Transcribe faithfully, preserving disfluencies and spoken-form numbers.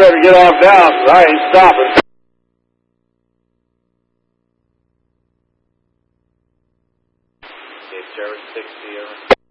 better get off now, 'cause I ain't stopping. Dave Jarrett, six Sierra.